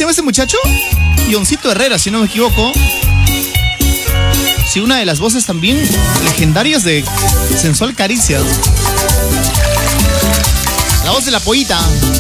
llama ese muchacho? Ioncito Herrera, si no me equivoco. Sí, una de las voces también legendarias de Sensual Caricia. La voz de la pollita.